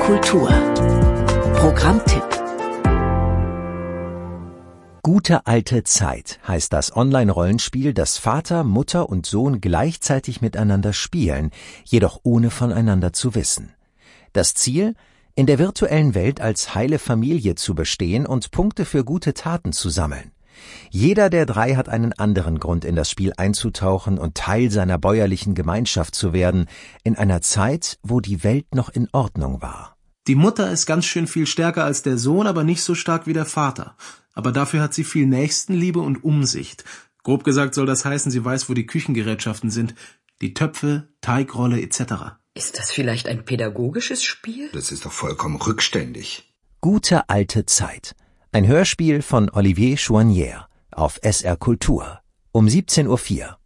Kultur. Programmtipp. Gute alte Zeit heißt das Online-Rollenspiel, das Vater, Mutter und Sohn gleichzeitig miteinander spielen, jedoch ohne voneinander zu wissen. Das Ziel? In der virtuellen Welt als heile Familie zu bestehen und Punkte für gute Taten zu sammeln. Jeder der drei hat einen anderen Grund, in das Spiel einzutauchen und Teil seiner bäuerlichen Gemeinschaft zu werden, in einer Zeit, wo die Welt noch in Ordnung war. Die Mutter ist ganz schön viel stärker als der Sohn, aber nicht so stark wie der Vater. Aber dafür hat sie viel Nächstenliebe und Umsicht. Grob gesagt soll das heißen, sie weiß, wo die Küchengerätschaften sind. Die Töpfe, Teigrolle etc. Ist das vielleicht ein pädagogisches Spiel? Das ist doch vollkommen rückständig. Gute alte Zeit. Ein Hörspiel von Olivier Chouanière auf SR Kultur um 17:04 Uhr.